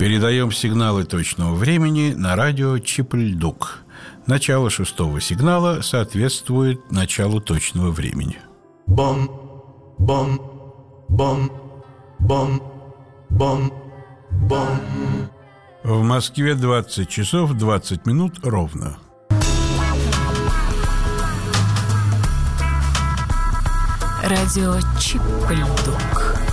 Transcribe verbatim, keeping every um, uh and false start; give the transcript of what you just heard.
Передаем сигналы точного времени на радио Чип-Ль-Дук. Начало шестого сигнала соответствует началу точного времени. Бом, бом, бом, бом, бом, бом. В Москве двадцать часов двадцать минут ровно. Радио Чип-Ль-Дук.